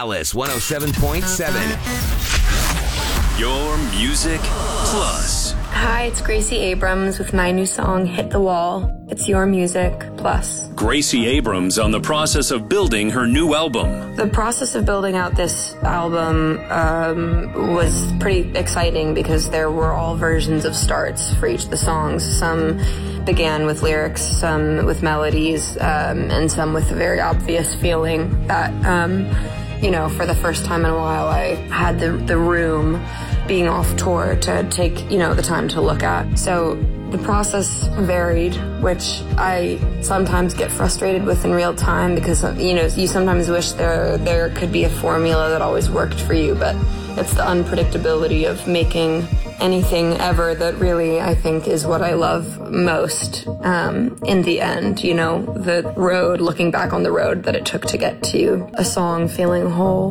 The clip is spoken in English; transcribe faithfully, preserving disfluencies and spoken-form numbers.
Alice one oh seven point seven. Your Music Plus. Hi, it's Gracie Abrams with my new song, Hit the Wall. It's Your Music Plus. Gracie Abrams on the process of building her new album. The process of building out this album um, was pretty exciting because there were all versions of starts for each of the songs. Some began with lyrics, some with melodies, um, and some with a very obvious feeling that, um, you know, for the first time in a while, I had the, the room being off tour to take, you know, the time to look at. So the process varied, which I sometimes get frustrated with in real time because, you know, you sometimes wish there there could be a formula that always worked for you, but it's the unpredictability of making anything ever that really, I think, is what I love most um, in the end, you know, the road, looking back on the road that it took to get to a song feeling whole.